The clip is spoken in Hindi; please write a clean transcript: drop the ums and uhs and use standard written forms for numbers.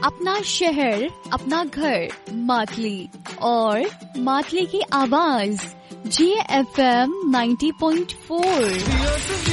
अपना शहर, अपना घर, मातली और मातली की आवाज GFM 90.4।